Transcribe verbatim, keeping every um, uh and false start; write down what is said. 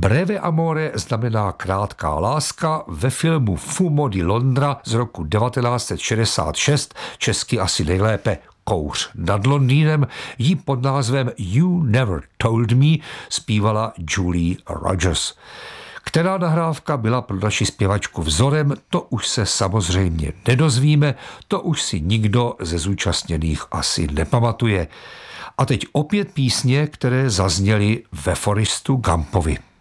Breve amore znamená krátká láska ve filmu Fumo di Londra z roku devatenáct set šedesát šest, česky asi nejlépe Kouř nad Londýnem, jí pod názvem You Never Told Me zpívala Julie Rogers. Která nahrávka byla pro naši zpěvačku vzorem, to už se samozřejmě nedozvíme, to už si nikdo ze zúčastněných asi nepamatuje. A teď opět písně, které zazněly ve Forrestu Gumpovi.